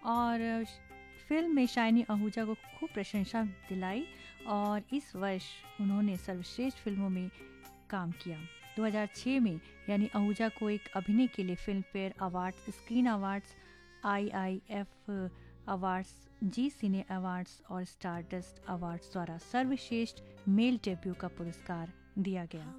और फिल्म में शाइनी आहूजा को खूब प्रशंसा दिलाई और इस वर्ष उन्होंने सर्वश्रेष्ठ फिल्मों में काम किया। 2006 में यानी आहूजा को एक अभिनय के लिए film fair awards, screen awards, IIF awards, जी सिने अवार्ड्स और स्टारडस्ट अवार्ड्स द्वारा सर्वश्रेष्ठ मेल डेब्यू का पुरस्कार दिया गया।